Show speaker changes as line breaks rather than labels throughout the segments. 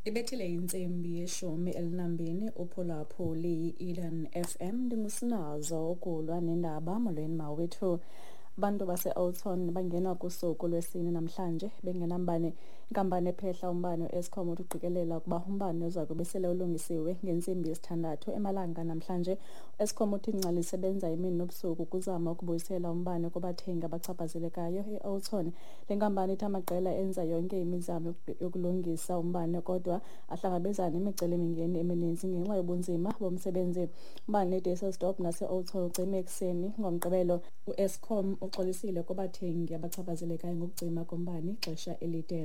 Ibethile insimbi yeshumi elinambini uphulaphuli Eden FM ndingusinazo ukulwa nendaba molweni mawethu. Abantu base-Oudtshoorn bangena kusuku lwesine namhlanje bengenambane. Inkampani ephehla umbane u-Eskom uthi uqikelela ukuba umbane uza kube sele ulungisiwe ngentsimbi yesithandathu emalanga namhlanje. U-Eskom uthi ingcali isebenza imini nobusuku ukuzama ukubuyisela umbane kubathengi abachaphazelekayo e-Oudtshoorn. Le nkampani ithi amaqela enza yonke imizamo yokulungisa umbane kodwa ahlangabezana nemicelimingeni emininzi ngenxa yobunzima bomsebenzi. Umbane eDasselsdorp nase-Oudtshoorn ucime ekuseni. Ngomgqibelo u-Eskom uxolisile kubathengi abachaphazelekayo ngokucima kombane ixesha elide.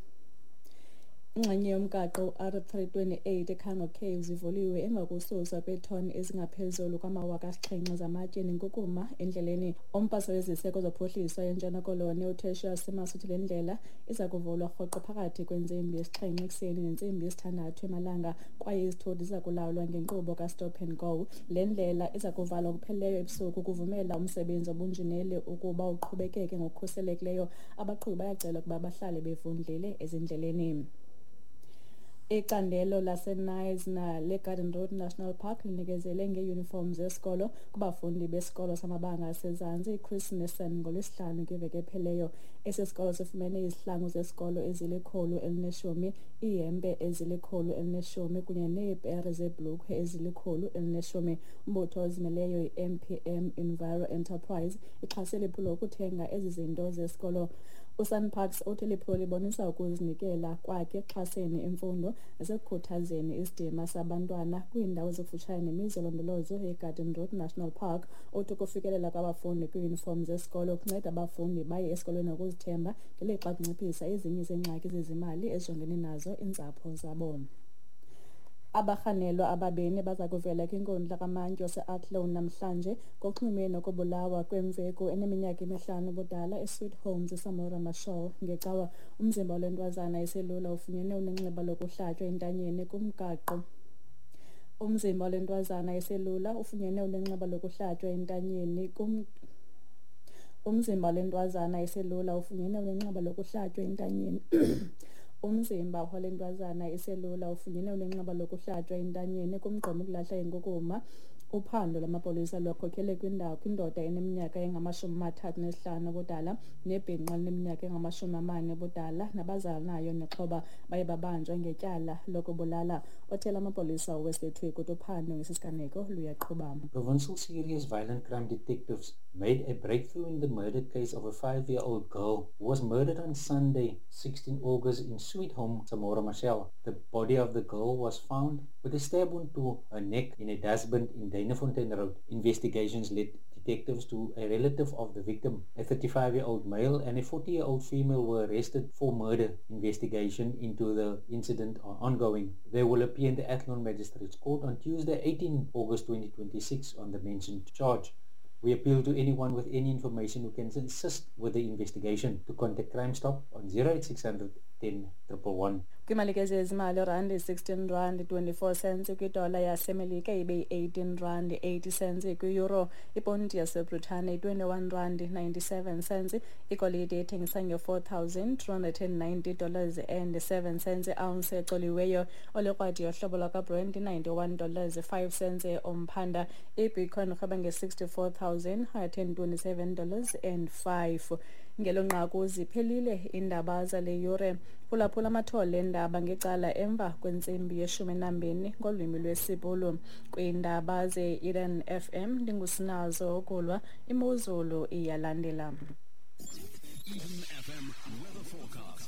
Ingxenye yomgaqo R328 eKhango Caves ivuliwe emva kokususwa kweetoni ezingaphezulu kwama-7,000 zamatye nenkukuma endleleni. Umphathi weziseko zophuhliso eNtshona Koloni uTertius Simas uthi le ndlela iza kuvulwa rhoqo phakathi kwentsimbi yesi-7 ekuseni nentsimbi yesithandathu emalanga kwaye izithuthi ziza kulawulwa ngenkqubo ka-stop and go. Le ndlela iza kuvalwa ngokupheleleyo ebusuku ukuvumela umsebenzi wobunjineli ukuba uqhubekeke ngokukhuselekileyo. Abaqhubi bayacelwa ukuba bahlale bevundlile ezindleleni. Icandelo laseNice leGarden Road National Park linikezele ngeeyunifomu zesikolo kubafundi besikolo samabanga asezantsi iChris Nissan ngolwesihlanu kwiveki epheleyo. Esi sikolo sifumene izihlangu zesikolo ezili-110, iihempe ezili-110 kunye neepere zeebhulukhwe ezili-110. Umbutho ozimeleyo i-MPM Enviro Enterprise ixhasile iphulo ukuthenga ezi zinto zesikolo. USunparks uthi liphulo libonisa ukuzinikela kwakhe ekuxhaseni imfundo nasekukhuthazeni isidima sabantwana kwiindawo ezikufutshane nemizi yolondolozo yeGarden Road National Park. Uthi ukufikelela kwabafundi kwiiyunifomu zesikolo kunceda abafundi baye esikolweni ngokuzithemba ngelixa kunciphisa ezinye zeengxaki zezimali ezijongene nazo iintsapho zabo. Abarhanelwa ababini baza kuvela kwinkundla kamantyi ose-Athlone namhlanje ngokunxumene ukubulawa kwemveku eneminyaka emihlanu ubudala eSweet Homes eSamora Machel ngecawa. Umzimba wale eselula ufunyenwe unenxeba lokuhlatywa entanyeni kumgaqo. Umzimba wale eselula ufunyenwe unenxeba lokuhlatywa entanyeni Umzimba wale eselula ufunyenwe unenxeba lokuhlatywa entanyeni. Umzimba wale eselula ufunyenwe unenxeba lokuhlatywa entanyeni kumgqomo ukulahla inkukuma. Uphando lwamapolisa lwakhokele kwindoda eneminyaka engama-35 ubudala nebhinqa lineminyaka engama-40 ubudala nabazalanayo nexhoba baye babanjwa ngetyala lokubulala. Othela amapolisa uWesethweek uthi uphando ngesisiganeko luyaqhuba.
Provincial Serious Violent Crime Detectives made a breakthrough in the murder case of a 5-year-old girl who was murdered on Sunday, 16 August in Sweet Home, Samora Machel. The body of the girl was found with a stab wound to her neck in a dustbin in Danafontein Road. Investigations led detectives to a relative of the victim. A 35-year-old male and a 40-year-old female were arrested for murder. Investigation into the incident are ongoing. They will appear in the Athlone Magistrates Court on Tuesday, 18 August 2026 on the mentioned charge. We appeal to anyone with any information who can assist with the investigation to contact Crime Stop on 08600 10 111.
Kwimalike zezimali irandi R16.24 kwidola yasemelika ibe yi-R18.80 kwi-euro. Iponti yaseBritane R21.97. Igolide ethengisa nge $4,290.07 i-ounce ecoliweyo. Olikrwadi yohlobo lwakaBrent $91.05 omphanda. iBitcoin irhweba nge$64,127.05. Ngelo nqaku ziphelile iindaba zale yure. Phulaphula amathole endaba ngecala emva kwentsimbi ye-12 ngolwimi lwesiBhulu. Kwiindaba ze-Eden FM ndingusinazo ukulwa imozulu iyalandela.
Eden FM weather forecast.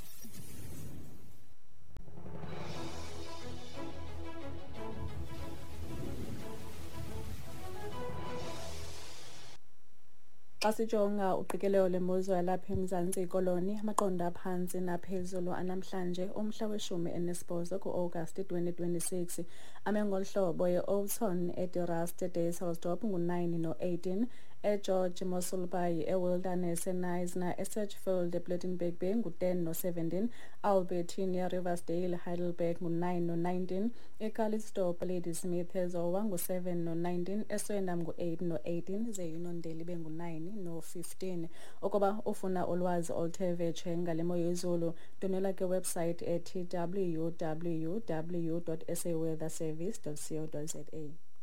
Xa sijonga uqikelelo lemozulu yalapha eMzantsi Koloni, amaqondo aphantsi naphezulu anamhlanje umhla we-18 ku-August 2026 ame ngolu hlobo: e-Oudtshoorn, eDeRust, eDasselsdorp ngu-9 no-18, eGeorge Mosulbayi eWilderness eNisna eSedgefield ePlettenberg Bay ngu-10 no-17, Albertina Riversdale Heidelberg ngu-9 no-19, eCalitzdorp Ladysmith eZowa ngu-7 no-19, eSwendam ngu-8 no-18, ze-Unondale ibe ngu-9 no-15. Ukuba ufuna ulwazi oluthe vetshe ngale mo yezulu, donela kwewebsite ethi www.saweatherservice.co.za.